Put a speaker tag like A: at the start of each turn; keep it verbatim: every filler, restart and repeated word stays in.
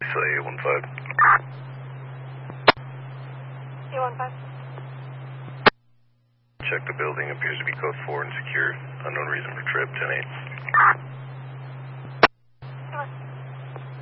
A: Say eight one five.
B: eight one five.
A: Check the building. Appears to be code four and secure. Unknown reason for trip. ten eight.